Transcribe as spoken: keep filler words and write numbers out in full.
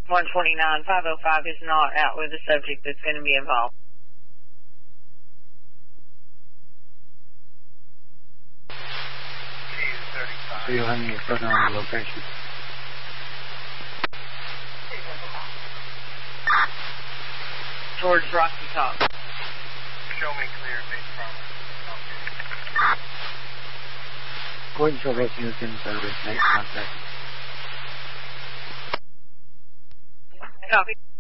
one twenty-nine, five oh five is not out with the subject that's going to be involved. So you'll have me further on the location. Towards Rocky Top. Show me clear, base promise. Go ahead and show both units in service. Next contact. Copy.